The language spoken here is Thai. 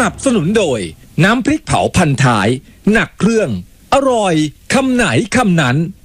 นับสนุนโดยน้ำพริกเผาพันท้ายหนักเครื่องอร่อยคำไหนคำนั้น